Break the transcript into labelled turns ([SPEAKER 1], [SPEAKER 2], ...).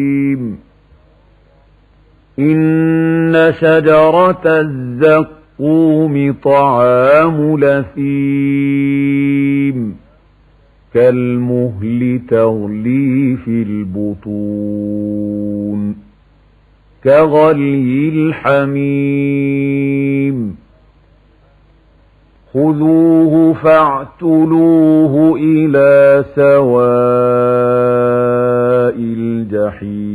[SPEAKER 1] إن شجرة الزقوم طعام لثيم كالمهل تغلي في البطون كغلي الحميم خذوه فاعتلوه إلى سواء الجحيم